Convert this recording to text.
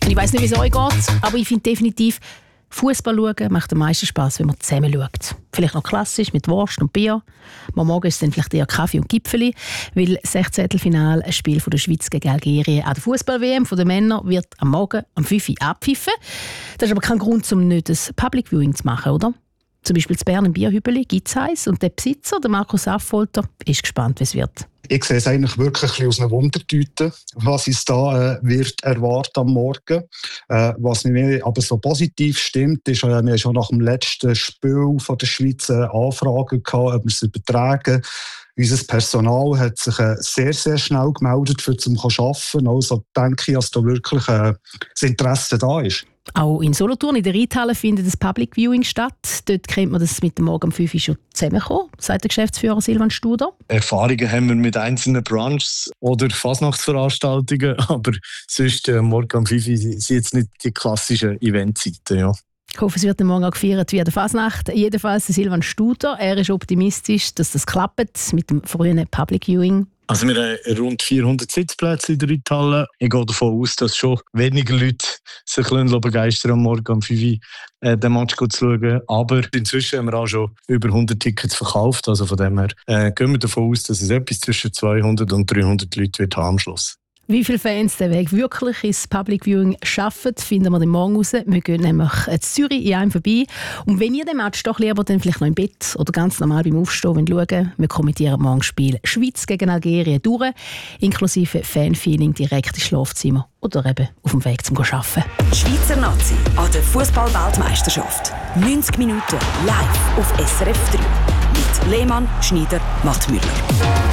Ich weiss nicht, wie es euch geht, aber ich finde definitiv, Fußball schauen macht am meisten Spass, wenn man zusammen schaut. Vielleicht noch klassisch mit Wurst und Bier. Am Morgen ist es dann vielleicht eher Kaffee und Gipfeli, weil 16. ein Spiel von der Schweiz gegen Algerien an der Fußball-WM der Männer wird am Morgen um 5 Uhr abpfiffen. Das ist aber kein Grund, um nicht ein Public Viewing zu machen, oder? Zum Beispiel in Bern im Bierhübeli gibt es eins und der Besitzer, der Markus Affolter, ist gespannt, wie es wird. Ich sehe es eigentlich wirklich aus einer Wundertüte, was uns da wird erwartet am Morgen. Was mir aber so positiv stimmt, ist, wir haben schon nach dem letzten Spiel von der Schweiz Anfragen gehabt, ob wir es übertragen. Unser Personal hat sich sehr, sehr schnell gemeldet, um zu arbeiten. Also denke ich, dass da wirklich das Interesse da ist. Auch in Solothurn, in der Reithalle, findet das Public Viewing statt. Dort kennt man das mit dem Morgen um 5 Uhr schon zusammenkommen, sagt der Geschäftsführer Silvan Studer. Erfahrungen haben wir mit einzelnen Brunchs oder Fasnachtsveranstaltungen, aber sonst morgen um 5 Uhr sind jetzt nicht die klassischen Eventzeiten. Ja. Ich hoffe, es wird morgen auch gefeiert wie an der Fasnacht. Jedenfalls Silvan Studer. Er ist optimistisch, dass das klappt mit dem frühen Public Viewing. Also wir haben rund 400 Sitzplätze in der Reithalle. Ich gehe davon aus, dass schon weniger Leute sich begeistern am Morgen um 5 Uhr den Match zu schauen. Aber inzwischen haben wir auch schon über 100 Tickets verkauft. Also von dem her gehen wir davon aus, dass es etwas zwischen 200 und 300 Leute wird haben am Schluss. Wie viele Fans den Weg wirklich ins Public Viewing schaffen, finden wir dann morgen raus. Wir gehen nämlich in Zürich in einem vorbei. Und wenn ihr den Match doch lieber dann vielleicht noch im Bett oder ganz normal beim Aufstehen schauen, wir kommentieren morgen das Spiel Schweiz gegen Algerien durch, inklusive Fanfeeling direkt ins Schlafzimmer oder eben auf dem Weg zum Arbeiten. Die Schweizer Nazi an der Fußball-Weltmeisterschaft. 90 Minuten live auf SRF 3 mit Lehmann, Schneider, Mattmüller.